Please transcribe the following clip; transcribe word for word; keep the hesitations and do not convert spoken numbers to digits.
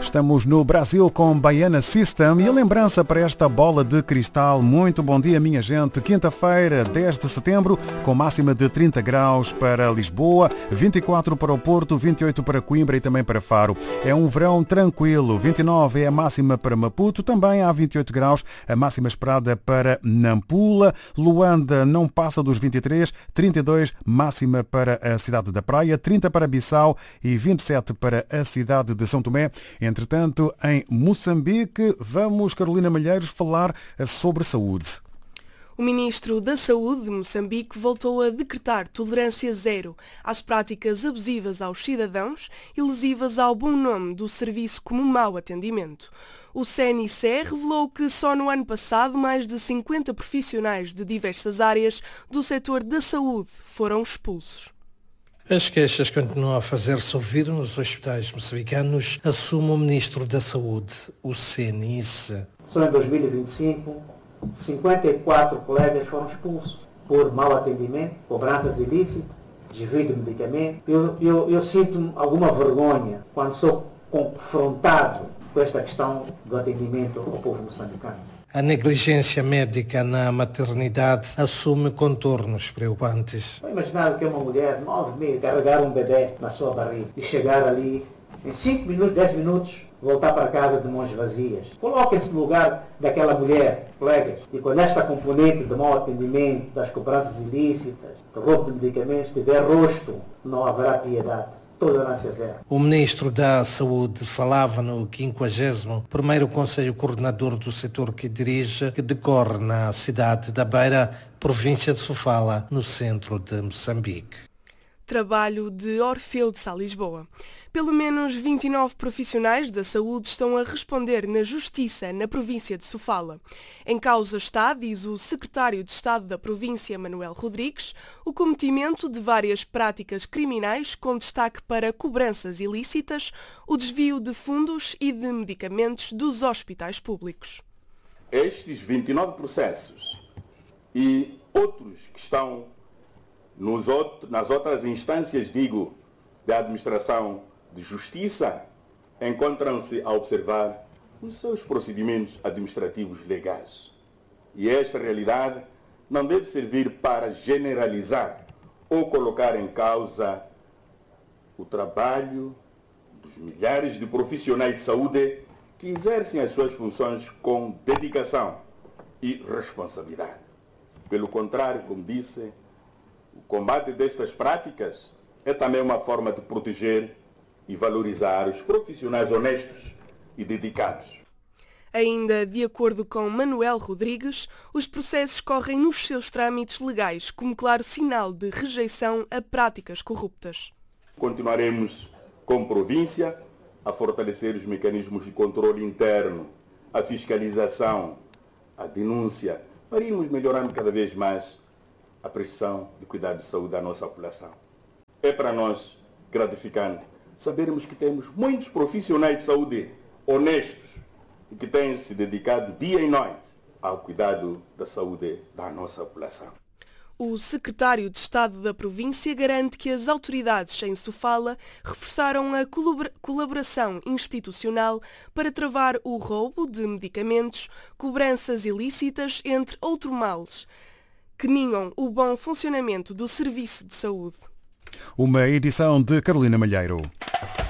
Estamos no Brasil com Baiana System e a lembrança para esta bola de cristal. Muito bom dia, minha gente. Quinta-feira, dez de setembro, com máxima de trinta graus para Lisboa, vinte e quatro para o Porto, vinte e oito para Coimbra e também para Faro. É um verão tranquilo. vinte e nove é a máxima para Maputo, também há vinte e oito graus, a máxima esperada para Nampula. Luanda não passa dos vinte e três, trinta e dois máxima para a cidade da Praia, trinta para Bissau e vinte e sete para a cidade de São Tomé. Entretanto, em Moçambique, vamos, Carolina Malheiros, falar sobre saúde. O Ministro da Saúde de Moçambique voltou a decretar tolerância zero às práticas abusivas aos cidadãos e lesivas ao bom nome do serviço como mau atendimento. O C N I C revelou que só no ano passado mais de cinquenta profissionais de diversas áreas do setor da saúde foram expulsos. As queixas continuam a fazer-se ouvir nos hospitais moçambicanos, assume o Ministro da Saúde, o C N I C. Só em dois mil e vinte e cinco, cinquenta e quatro colegas foram expulsos por mau atendimento, cobranças ilícitas, desvio de medicamento. Eu, eu, eu sinto alguma vergonha quando sou confrontado com esta questão do atendimento ao povo moçambicano. A negligência médica na maternidade assume contornos preocupantes. Vou imaginar que é uma mulher de nove meses carregar um bebê na sua barriga e chegar ali em cinco minutos, dez minutos, voltar para casa de mãos vazias. Coloquem-se no lugar daquela mulher, colegas, e quando esta componente de mau atendimento, das cobranças ilícitas, do roubo de medicamentos, tiver rosto, não haverá piedade. Tolerância zero. O Ministro da Saúde falava no quinquagésimo primeiro Conselho Coordenador do setor que dirige, que decorre na cidade da Beira, província de Sofala, no centro de Moçambique. Trabalho de Orfeu de Sá, Lisboa. Pelo menos vinte e nove profissionais da saúde estão a responder na Justiça na província de Sofala. Em causa está, diz o secretário de Estado da província, Manuel Rodrigues, o cometimento de várias práticas criminais com destaque para cobranças ilícitas, o desvio de fundos e de medicamentos dos hospitais públicos. Estes vinte e nove processos e outros que estão nos outros, nas outras instâncias, digo, da administração de justiça, encontram-se a observar os seus procedimentos administrativos legais. E esta realidade não deve servir para generalizar ou colocar em causa o trabalho dos milhares de profissionais de saúde que exercem as suas funções com dedicação e responsabilidade. Pelo contrário, como disse, o combate destas práticas é também uma forma de proteger e valorizar os profissionais honestos e dedicados. Ainda de acordo com Manuel Rodrigues, os processos correm nos seus trâmites legais, como claro sinal de rejeição a práticas corruptas. Continuaremos, como província, a fortalecer os mecanismos de controle interno, a fiscalização, a denúncia, para irmos melhorando cada vez mais a prestação de cuidado de saúde da nossa população. É para nós gratificante sabermos que temos muitos profissionais de saúde honestos e que têm se dedicado dia e noite ao cuidado da saúde da nossa população. O secretário de Estado da província garante que as autoridades em Sofala reforçaram a colaboração institucional para travar o roubo de medicamentos, cobranças ilícitas, entre outros males, que minam o bom funcionamento do serviço de saúde. Uma edição de Carolina Malheiro.